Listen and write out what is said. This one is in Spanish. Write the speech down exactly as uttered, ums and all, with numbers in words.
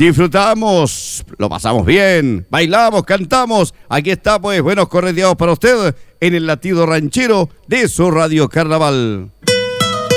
disfrutamos, lo pasamos bien, bailamos, cantamos. Aquí está, pues, buenos correteados para usted en el latido ranchero de su Radio Carnaval.